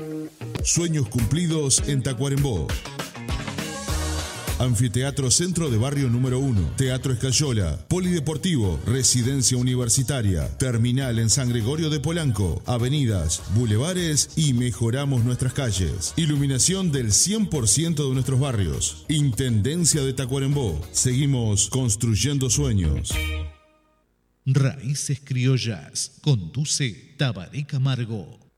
Sueños cumplidos en Tacuarembó. Anfiteatro Centro de Barrio número 1, Teatro Escayola, Polideportivo, Residencia Universitaria, Terminal en San Gregorio de Polanco, avenidas, bulevares y mejoramos nuestras calles. Iluminación del 100% de nuestros barrios. Intendencia de Tacuarembó. Seguimos construyendo sueños. Raíces Criollas. Conduce Tabaré Camargo.